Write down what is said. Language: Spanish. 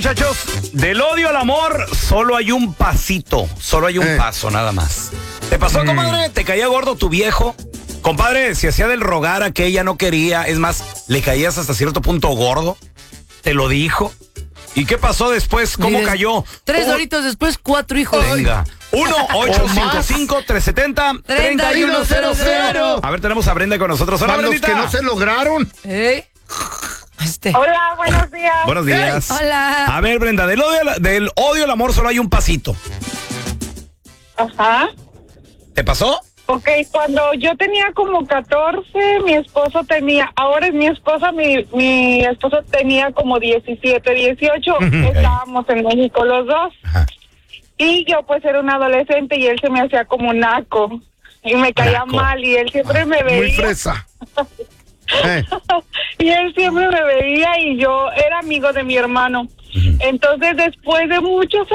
Muchachos, del odio al amor solo hay un pasito, solo hay un paso, nada más. ¿Te pasó, comadre? ¿Te caía gordo tu viejo? Compadre, se hacía del rogar a que ella no quería, es más, le caías hasta cierto punto gordo. ¿Te lo dijo? ¿Y qué pasó después? ¿Cómo Mire, cayó? 3 horitos después, 4 hijos. Venga. 1-855-370-3100. A ver, tenemos a Brenda con nosotros. Hola, Para los Brendita. que no se lograron. Hola, buenos días. Buenos días. Hola. A ver, Brenda, del odio al amor solo hay un pasito. Ajá. ¿Te pasó? Ok, cuando yo tenía como 14, mi esposo tenía, ahora es mi esposa, mi esposo tenía como 17, 18, estábamos en México los dos. Ajá. Y yo pues era un adolescente y él se me hacía como naco y me caía Naco. mal y él siempre me veía. Muy fresa. Y él siempre me veía y yo era amigo de mi hermano. Entonces después de muchos